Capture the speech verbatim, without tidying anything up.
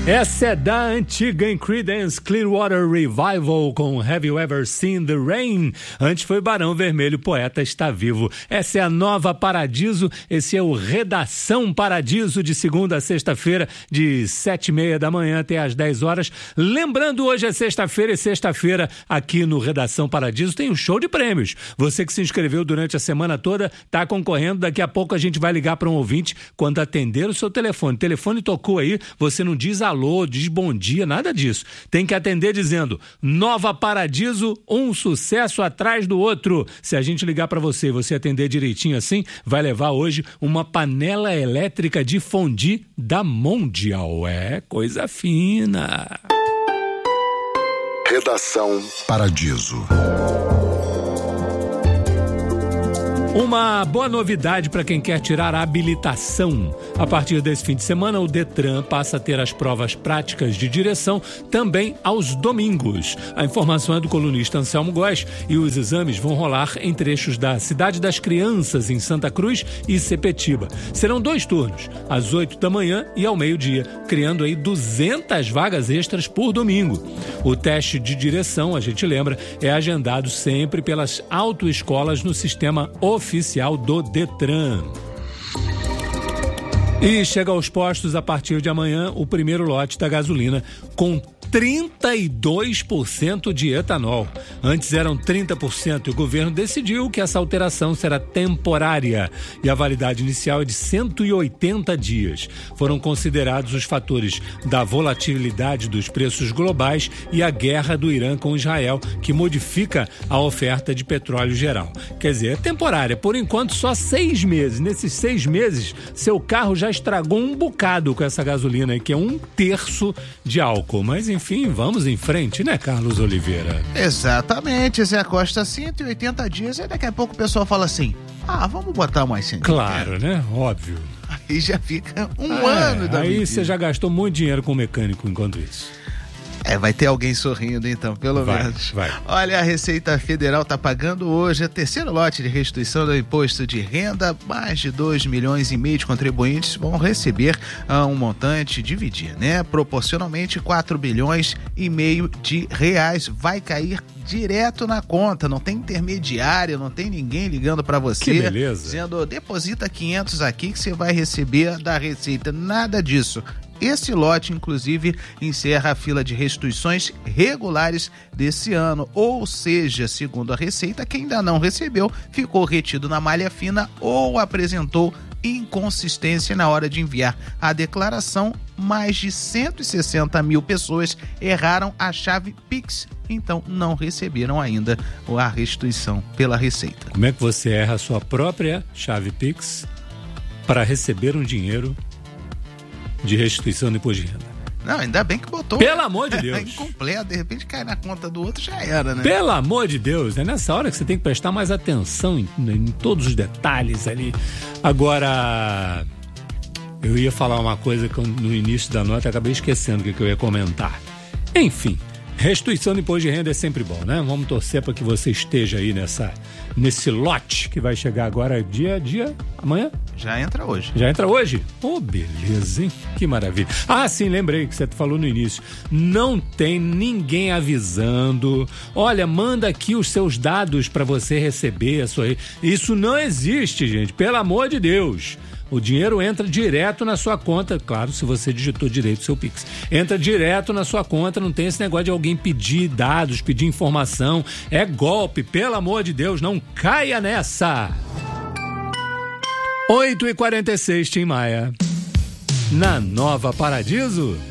Essa é da antiga em Creedence Clearwater Revival com Have You Ever Seen the Rain? Antes foi Barão Vermelho, Poeta Está Vivo. Essa é a Nova Paradiso, esse é o Redação Paradiso de segunda a sexta-feira, de sete e meia da manhã até às dez horas. Lembrando, hoje é sexta-feira e sexta-feira aqui no Redação Paradiso tem um show de prêmios. Você que se inscreveu durante a semana toda está concorrendo. Daqui a pouco a gente vai ligar para um ouvinte quando atender o seu telefone. O telefone tocou aí, você não diz alô, diz bom dia, nada disso. Tem que atender dizendo Nova Paradiso, um sucesso atrás do outro. Se a gente ligar para você e você atender direitinho assim, vai levar hoje uma panela elétrica de fondue da Mondial. É coisa fina. Redação Paradiso. Uma boa novidade para quem quer tirar a habilitação. A partir desse fim de semana, o Detran passa a ter as provas práticas de direção também aos domingos. A informação é do colunista Anselmo Góes e os exames vão rolar em trechos da Cidade das Crianças, em Santa Cruz, e Sepetiba. Serão dois turnos, às oito da manhã e ao meio-dia, criando aí duzentas vagas extras por domingo. O teste de direção, a gente lembra, é agendado sempre pelas autoescolas no sistema oficial oficial do Detran. E chega aos postos a partir de amanhã o primeiro lote da gasolina com trinta e dois por cento de etanol. Antes eram trinta por cento e o governo decidiu que essa alteração será temporária e a validade inicial é de cento e oitenta dias. Foram considerados os fatores da volatilidade dos preços globais e a guerra do Irã com Israel, que modifica a oferta de petróleo geral. Quer dizer, é temporária, por enquanto só seis meses. Nesses seis meses, seu carro já estragou um bocado com essa gasolina aí, que é um terço de álcool. Mas, enfim, Enfim, vamos em frente, né, Carlos Oliveira? Exatamente, Zé Costa, cento e oitenta dias, e daqui a pouco o pessoal fala assim, ah, vamos botar mais cem. Claro, né? Óbvio. Aí já fica um ah, ano da Aí você já gastou muito dinheiro com o mecânico enquanto isso. É, vai ter alguém sorrindo então, pelo vai, menos. Vai. Olha, a Receita Federal está pagando hoje o terceiro lote de restituição do imposto de renda. Mais de dois milhões e meio de contribuintes vão receber uh, um montante, dividir, né? Proporcionalmente quatro bilhões e meio de reais. Vai cair direto na conta, não tem intermediário, não tem ninguém ligando para você. Que beleza. Dizendo, deposita quinhentos aqui que você vai receber da Receita. Nada disso. Esse lote, inclusive, encerra a fila de restituições regulares desse ano, ou seja, segundo a Receita, quem ainda não recebeu ficou retido na malha fina ou apresentou inconsistência na hora de enviar a declaração. Mais de cento e sessenta mil pessoas erraram a chave Pix, então não receberam ainda a restituição pela Receita. Como é que você erra a sua própria chave Pix para receber um dinheiro de restituição de imposto de renda? Não, ainda bem que botou. Pelo amor de Deus. Incompleto, de repente cai na conta do outro, já era, né? Pelo amor de Deus, é nessa hora que você tem que prestar mais atenção em, em todos os detalhes ali. Agora, eu ia falar uma coisa que eu, no início da nota acabei esquecendo o que, que eu ia comentar. Enfim, restituição de imposto de renda é sempre bom, né? Vamos torcer para que você esteja aí nessa, nesse lote que vai chegar agora dia a dia, amanhã? Já entra hoje. Já entra hoje? Oh, beleza, hein? Que maravilha. Ah, sim, lembrei que você falou no início. Não tem ninguém avisando. Olha, manda aqui os seus dados para você receber a sua... Isso não existe, gente. Pelo amor de Deus. O dinheiro entra direto na sua conta, claro, se você digitou direito o seu Pix. Entra direto na sua conta, não tem esse negócio de alguém pedir dados, pedir informação. É golpe, pelo amor de Deus, não caia nessa. oito e quarenta e seis, Tim Maia. Na Nova Paradiso.